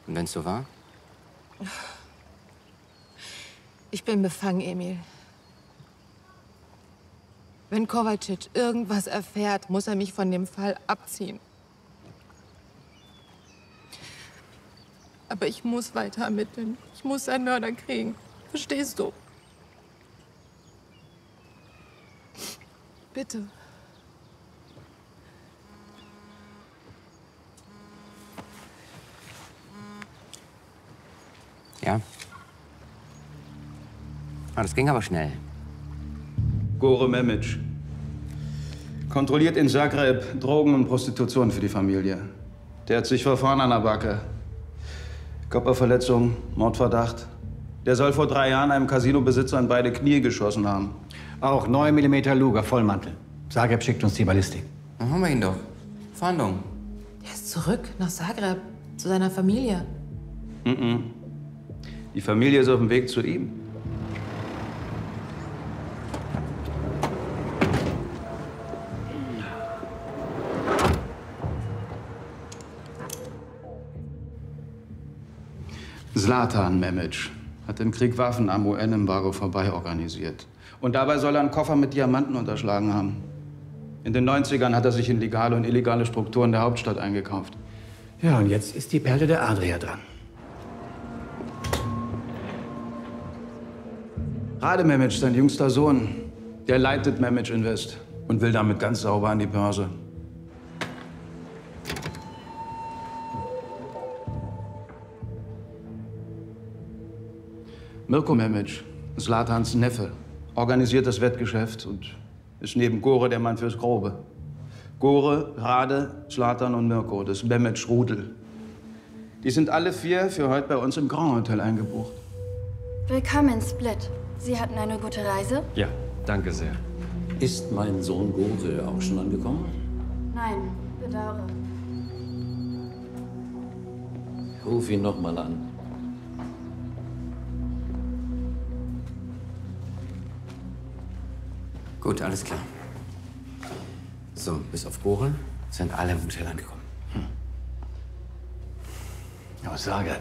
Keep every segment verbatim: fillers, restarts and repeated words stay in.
Und wenn es so war? Ich bin befangen, Emil. Wenn Kovacic irgendwas erfährt, muss er mich von dem Fall abziehen. Aber ich muss weiter ermitteln. Ich muss einen Mörder kriegen. Verstehst du? Bitte. Ja. Ah, das ging aber schnell. Gore Memic. Kontrolliert in Zagreb Drogen und Prostitution für die Familie. Der hat sich verfahren an der Backe. Körperverletzung, Mordverdacht. Der soll vor drei Jahren einem Casinobesitzer in beide Knie geschossen haben. Auch neun Millimeter Luger, Vollmantel. Zagreb schickt uns die Ballistik. Dann haben wir ihn doch. Fahndung. Er ist zurück nach Zagreb, zu seiner Familie. Mm-mm. Die Familie ist auf dem Weg zu ihm. Zlatan Memic hat im Krieg Waffen am U N-Embargo vorbei organisiert. Und dabei soll er einen Koffer mit Diamanten unterschlagen haben. In den neunzigern hat er sich in legale und illegale Strukturen der Hauptstadt eingekauft. Ja, und jetzt ist die Perle der Adria dran. Rade Memic, sein jüngster Sohn, der leitet Memic Invest und will damit ganz sauber an die Börse. Mirko Memic, Zlatans Neffe, organisiert das Wettgeschäft und ist neben Gore der Mann fürs Grobe. Gore, Rade, Zlatan und Mirko, das Memic-Rudel. Die sind alle vier für heute bei uns im Grand Hotel eingebucht. Willkommen in Split. Sie hatten eine gute Reise? Ja, danke sehr. Ist mein Sohn Gore auch schon angekommen? Nein, bedauere. Ruf ihn noch mal an. Gut, alles klar. So, bis auf Gore sind alle im Hotel angekommen. Hm. Aus Zagreb.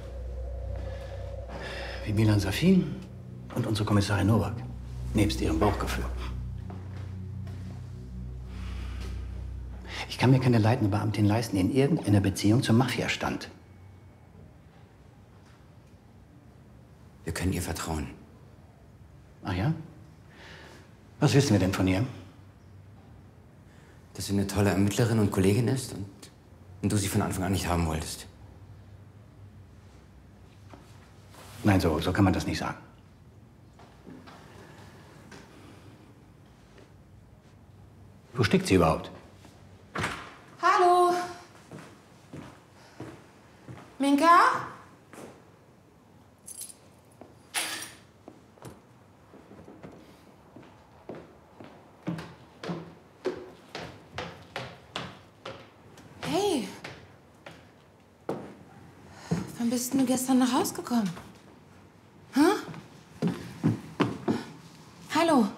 Wie Milan Safin und unsere Kommissarin Nowak. Nebst ihrem Bauchgefühl. Ich kann mir keine leitende Beamtin leisten, die in irgendeiner Beziehung zur Mafia stand. Wir können ihr vertrauen. Ach ja? Was wissen wir denn von ihr? Dass sie eine tolle Ermittlerin und Kollegin ist und, und du sie von Anfang an nicht haben wolltest. Nein, so, so kann man das nicht sagen. Wo steckt sie überhaupt? Hallo? Minka? Hey. Wann bist denn du gestern nach Hause gekommen? Hä? Hallo?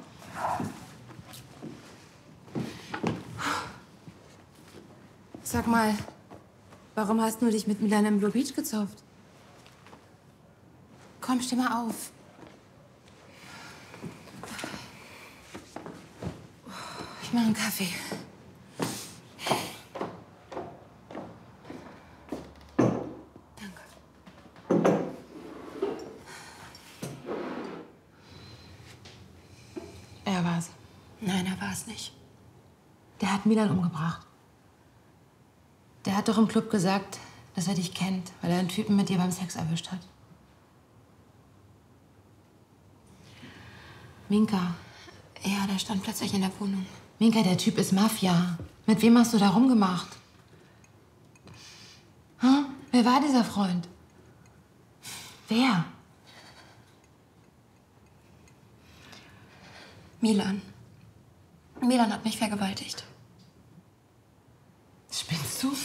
Sag mal, warum hast du dich mit Milan im Blue Beach gezopft? Komm, steh mal auf. Ich mache einen Kaffee. Danke. Er war's. Nein, er war's nicht. Der hat Milan umgebracht. Der hat doch im Club gesagt, dass er dich kennt, weil er einen Typen mit dir beim Sex erwischt hat. Minka. Ja, der stand plötzlich in der Wohnung. Minka, der Typ ist Mafia. Mit wem hast du da rumgemacht? Hm? Wer war dieser Freund? Wer? Milan. Milan hat mich vergewaltigt. Spinnst du?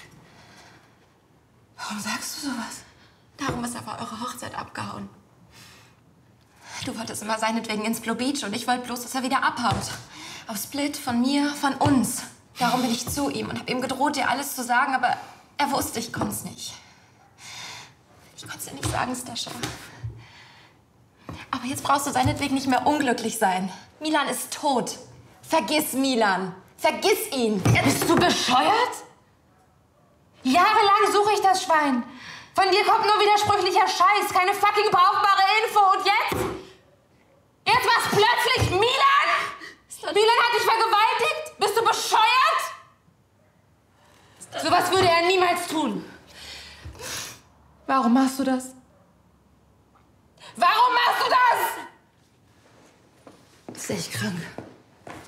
Warum sagst du sowas? Darum ist er vor eurer Hochzeit abgehauen. Du wolltest immer seinetwegen ins Blue Beach und ich wollte bloß, dass er wieder abhaut. Auf Split, von mir, von uns. Darum bin ich zu ihm und habe ihm gedroht, dir alles zu sagen, aber er wusste, ich konnte es nicht. Ich konnte es dir nicht sagen, Stascha. Aber jetzt brauchst du seinetwegen nicht mehr unglücklich sein. Milan ist tot. Vergiss Milan. Vergiss ihn. Bist du bescheuert? Jahrelang suche ich das Schwein. Von dir kommt nur widersprüchlicher Scheiß, keine fucking brauchbare Info. Und jetzt? Jetzt war's plötzlich Milan? Milan hat dich vergewaltigt? Bist du bescheuert? Sowas würde er niemals tun. Warum machst du das? Warum machst du das? Du bist echt krank.